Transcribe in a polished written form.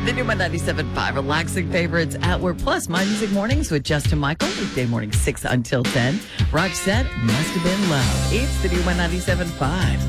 The new 97.5 relaxing favorites at work. Plus, My Music Mornings with Justin Michael. Weekday morning 6 until 10. Roxette, Must Have Been Love. It's the new 97.5.